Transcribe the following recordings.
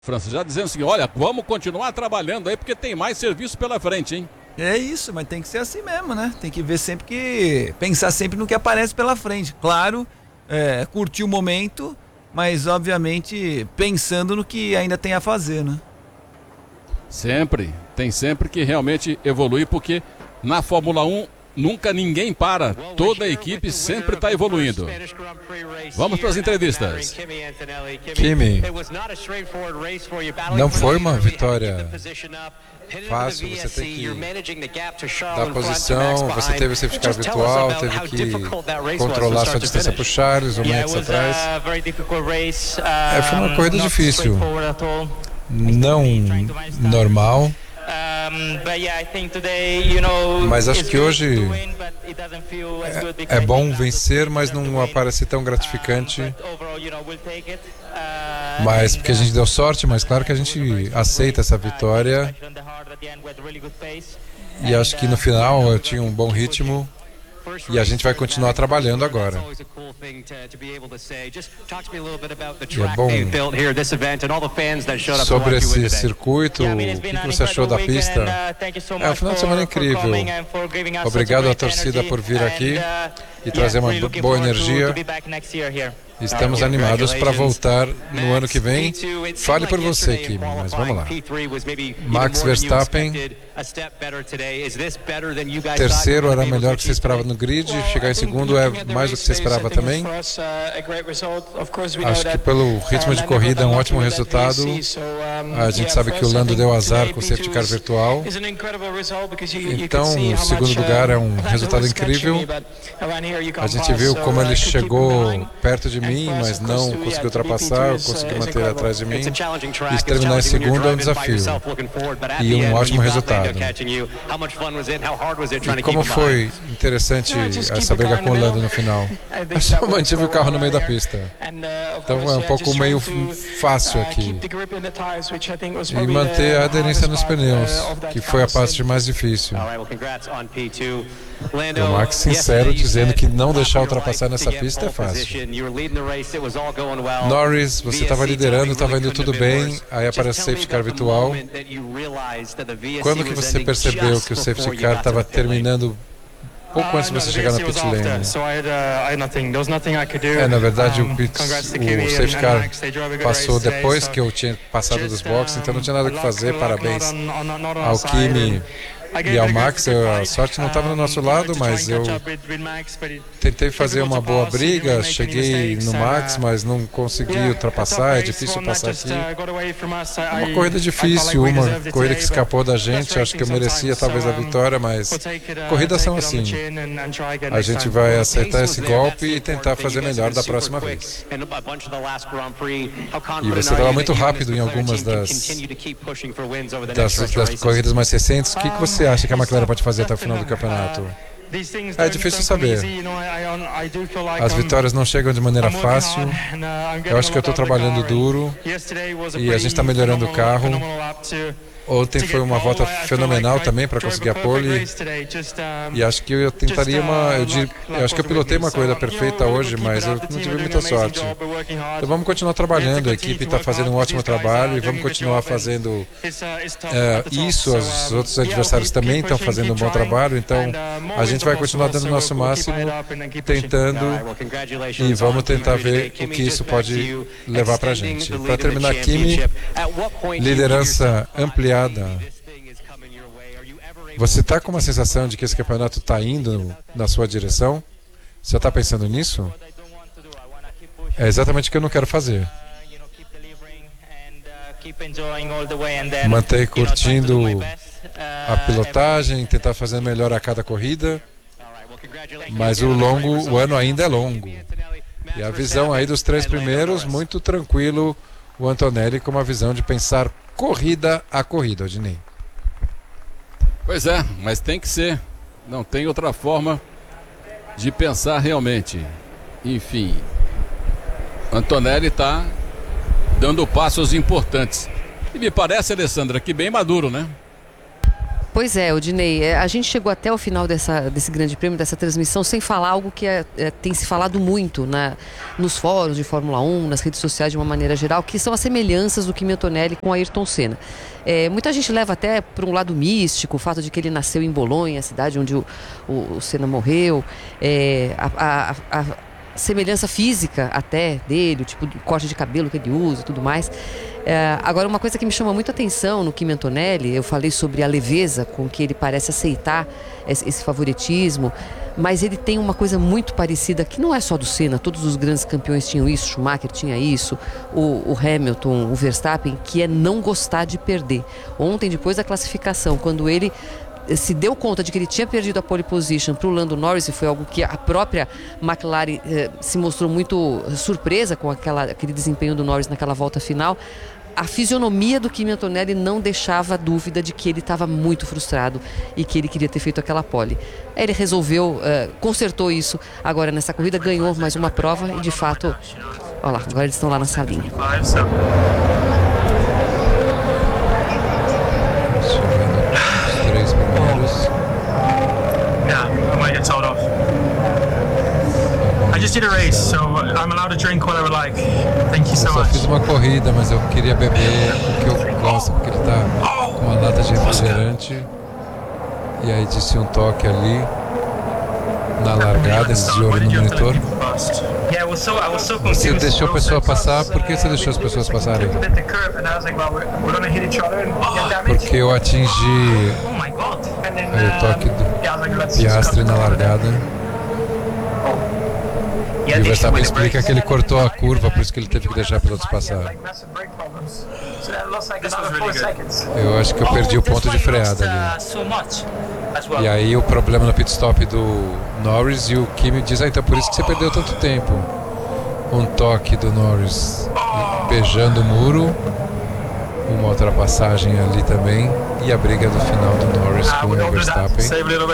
França, já dizendo assim, olha, vamos continuar trabalhando aí porque tem mais serviço pela frente, hein? É isso, mas tem que ser assim mesmo, né? Tem que ver sempre pensar sempre no que aparece pela frente. Claro, curtir o momento, mas obviamente pensando no que ainda tem a fazer, né? Tem sempre que realmente evoluir, porque na Fórmula 1 nunca ninguém para, toda a equipe sempre está evoluindo. Vamos para as entrevistas. Kimi, não foi uma vitória fácil, você tem que dar posição, você teve o safety car virtual, teve que controlar sua distância para o Charles, o Max atrás. Foi uma corrida difícil, não normal. Mas acho que hoje é bom vencer, mas não parece tão gratificante. Mas porque a gente deu sorte, mas claro que a gente aceita essa vitória. E acho que no final eu tinha um bom ritmo. E a gente vai continuar trabalhando agora. E é bom. Sobre esse circuito, o que você achou da pista? É um final de semana incrível. Obrigado à torcida por vir aqui e trazer uma boa energia. Estamos animados para voltar no ano que vem. Fale por você, Kimi, mas vamos lá. Max Verstappen, terceiro era melhor que você esperava no grid, chegar em segundo é mais do que você esperava também. Acho que pelo ritmo de corrida é um ótimo resultado. A gente sabe que o Lando deu azar com o safety car virtual. Então, o segundo lugar é um resultado incrível. A gente viu como ele chegou perto de mim, mas não conseguiu ultrapassar, conseguiu manter atrás de mim. E terminar em segundo é um desafio. E um ótimo resultado. E como foi interessante essa briga com o Lando no final. Eu só mantive o carro no meio da pista. Então é um pouco meio fácil aqui. E manter a aderência nos pneus, que foi a parte mais difícil. O Max sincero dizendo que não deixar ultrapassar nessa pista é fácil. Norris, você estava liderando, estava indo tudo bem, aí aparece o safety car virtual. Quando que você percebeu que o safety car estava terminando pouco antes de você chegar na pit lane? Na verdade, o safety car passou depois que eu tinha passado dos boxes, então não tinha nada o que fazer. Parabéns ao Kimi e ao Max. A sorte não estava no nosso lado, mas eu tentei fazer uma boa briga, cheguei no Max, mas não consegui ultrapassar, é difícil passar aqui. Uma corrida difícil, uma corrida que escapou da gente, acho que eu merecia talvez a vitória, mas corridas são assim. A gente vai aceitar esse golpe e tentar fazer melhor da próxima vez. E você estava muito rápido em algumas das corridas mais recentes. O que você acha que a McLaren pode fazer até o final do campeonato? É difícil saber. As vitórias não chegam de maneira fácil. Eu acho que eu estou trabalhando duro e a gente está melhorando o carro. Ontem foi uma volta fenomenal também para conseguir a pole. E acho que eu tentaria eu acho que eu pilotei uma corrida perfeita hoje, mas eu não tive muita sorte. Então vamos continuar trabalhando, a equipe está fazendo um ótimo trabalho e vamos continuar fazendo isso. Os outros adversários também estão fazendo um bom trabalho, então a gente vai continuar dando o nosso máximo, tentando, e vamos tentar ver o que isso pode levar para a gente. Para terminar, Kimi, liderança ampliada. Você está com uma sensação de que esse campeonato está indo na sua direção? Você está pensando nisso? É exatamente o que eu não quero fazer. Manter curtindo a pilotagem, tentar fazer melhor a cada corrida. Mas o ano ainda é longo. E a visão aí dos três primeiros, muito tranquilo, o Antonelli com uma visão de pensar corrida a corrida, Odinei. Pois é, mas tem que ser. Não tem outra forma de pensar realmente. Enfim, Antonelli está dando passos importantes. E me parece, Alessandra, que bem maduro, né? Pois é, Odinei, a gente chegou até o final desse grande prêmio, dessa transmissão, sem falar algo que tem se falado muito nos fóruns de Fórmula 1, nas redes sociais de uma maneira geral, que são as semelhanças do Kimi Antonelli com Ayrton Senna. Muita gente leva até para um lado místico, o fato de que ele nasceu em Bolonha, a cidade onde o Senna morreu, a semelhança física até dele, o tipo de corte de cabelo que ele usa e tudo mais. Agora, uma coisa que me chama muita atenção no Kimi Antonelli, eu falei sobre a leveza com que ele parece aceitar esse favoritismo, mas ele tem uma coisa muito parecida, que não é só do Senna, todos os grandes campeões tinham isso, Schumacher tinha isso, o Hamilton, o Verstappen, que é não gostar de perder. Ontem, depois da classificação, quando ele se deu conta de que ele tinha perdido a pole position para o Lando Norris, e foi algo que a própria McLaren se mostrou muito surpresa com aquele desempenho do Norris naquela volta final, a fisionomia do Kimi Antonelli não deixava dúvida de que ele estava muito frustrado e que ele queria ter feito aquela pole. Ele resolveu, consertou isso agora nessa corrida, ganhou mais uma prova e de fato, olha lá, agora eles estão lá na salinha. Eu só fiz uma corrida, mas eu queria beber o que eu gosto, porque ele tá com uma lata de refrigerante. E aí disse um toque ali na largada, eles de olho no monitor. Você deixou a pessoa passar, por que você deixou as pessoas passarem? Porque eu atingi aí o toque do Piastri na largada. E o Verstappen explica que ele cortou a curva, por isso que ele teve que deixar pilotos passar. Eu acho que eu perdi o ponto de freada ali. E aí o problema no pit stop do Norris, e o Kimi diz, então por isso que você perdeu tanto tempo. Um toque do Norris beijando o muro, uma ultrapassagem ali também, e a briga do final do Norris com o Verstappen.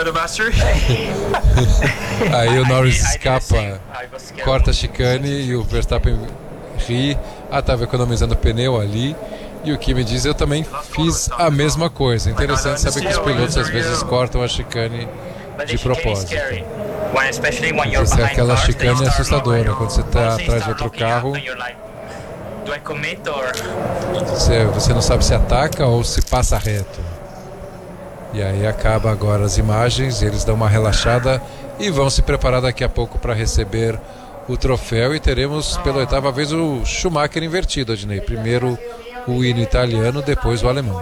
Aí o Norris escapa, corta a chicane e o Verstappen ri. Estava economizando pneu ali. E o Kimi diz, eu também fiz a mesma coisa. Interessante saber que os pilotos às vezes cortam a chicane de propósito. Essa é aquela chicane assustadora, quando você está atrás de outro carro, você não sabe se ataca ou se passa reto. E aí acaba agora as imagens, eles dão uma relaxada e vão se preparar daqui a pouco para receber o troféu, e teremos pela 8ª vez o Schumacher invertido, Adnei. Primeiro o hino italiano, depois o alemão.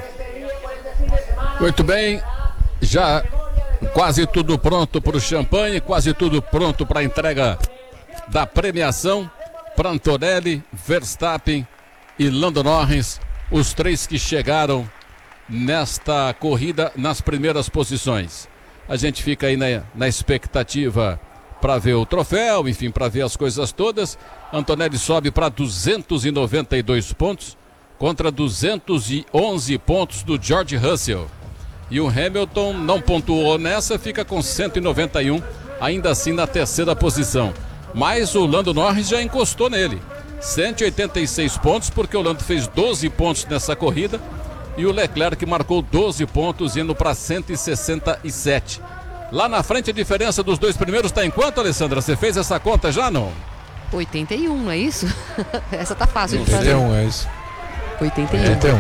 Muito bem, já quase tudo pronto para o champanhe, quase tudo pronto para a entrega da premiação para Antonelli, Verstappen e Lando Norris, os três que chegaram nesta corrida nas primeiras posições. A gente fica aí na expectativa para ver o troféu, enfim, para ver as coisas todas. Antonelli sobe para 292 pontos contra 211 pontos do George Russell. E o Hamilton não pontuou nessa, fica com 191, ainda assim na terceira posição. Mas o Lando Norris já encostou nele. 186 pontos, porque o Lando fez 12 pontos nessa corrida. E o Leclerc marcou 12 pontos, indo para 167. Lá na frente a diferença dos dois primeiros está em quanto, Alessandra? Você fez essa conta já, não? 81, não é isso? Essa tá fácil de fazer. 81, é isso. 81.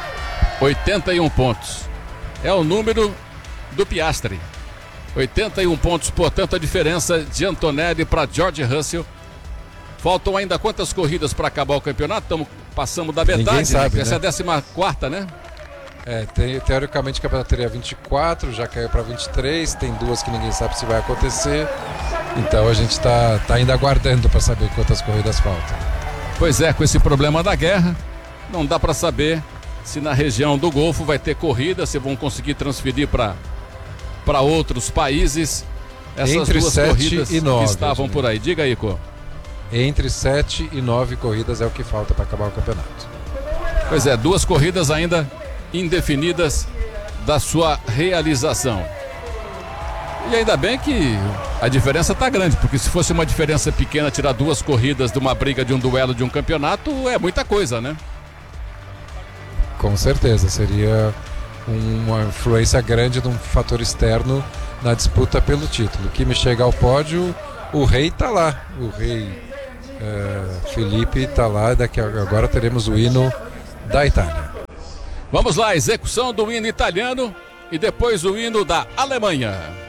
81 pontos. É o número do Piastri. 81 pontos, portanto, a diferença de Antonelli para George Russell. Faltam ainda quantas corridas para acabar o campeonato? Passamos da metade. Ninguém sabe, essa né? é a 14ª, né? Teoricamente o campeonato teria 24, já caiu para 23. Tem duas que ninguém sabe se vai acontecer. Então a gente está ainda aguardando para saber quantas corridas faltam. Pois é, com esse problema da guerra, não dá para saber se na região do Golfo vai ter corrida, se vão conseguir transferir para outros países essas entre duas 7 corridas e 9, que estavam por aí. Diga aí, Cô. Entre 7 e 9 corridas é o que falta para acabar o campeonato. Pois é, duas corridas ainda indefinidas da sua realização. E ainda bem que a diferença está grande, porque se fosse uma diferença pequena, tirar duas corridas de uma briga, de um duelo, de um campeonato, é muita coisa, né? Com certeza, seria uma influência grande de um fator externo na disputa pelo título. Que me chega ao pódio, o rei está lá, o rei Felipe está lá, agora teremos o hino da Itália. Vamos lá, execução do hino italiano e depois o hino da Alemanha.